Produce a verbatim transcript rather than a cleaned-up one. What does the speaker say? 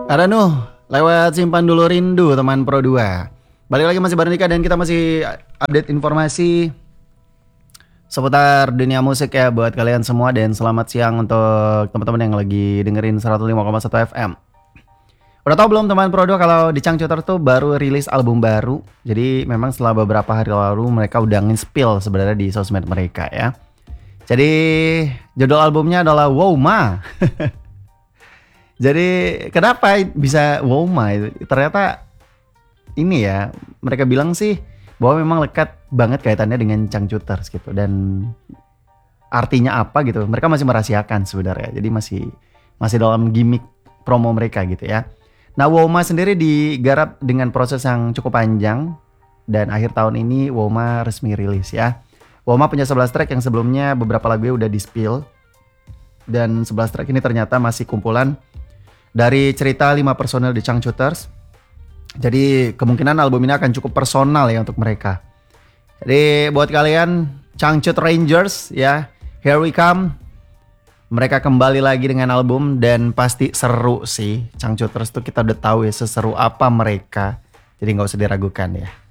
Ada Nuh, lewat simpan dulu rindu teman Pro dua. Balik lagi masih bareng Dika dan kita masih update informasi seputar dunia musik ya buat kalian semua. Dan selamat siang untuk teman-teman yang lagi dengerin seratus lima koma satu F M. Udah tau belum teman Pro dua kalau di Changcuter tuh baru rilis album baru. Jadi memang setelah beberapa hari lalu mereka udah nge-spill sebenarnya di sosmed mereka ya. Jadi judul albumnya adalah Wow Ma. Jadi kenapa bisa Wow Ma itu? Ternyata ini ya, mereka bilang sih bahwa memang lekat banget kaitannya dengan Changcuters gitu. Dan artinya apa gitu, mereka masih merahasiakan sebenarnya. Jadi masih masih dalam gimmick promo mereka gitu ya. Nah, Wow Ma sendiri digarap dengan proses yang cukup panjang. Dan akhir tahun ini Wow Ma resmi rilis ya. Wow Ma punya sebelas track yang sebelumnya beberapa lagunya udah di-spill. Dan sebelas track ini ternyata masih kumpulan dari cerita lima personel di Changcuters. Jadi kemungkinan album ini akan cukup personal ya untuk mereka. Jadi buat kalian Changcut Rangers ya, here we come. Mereka kembali lagi dengan album dan pasti seru sih. Changcuters tuh kita udah tahu ya seseru apa mereka. Jadi gak usah diragukan ya.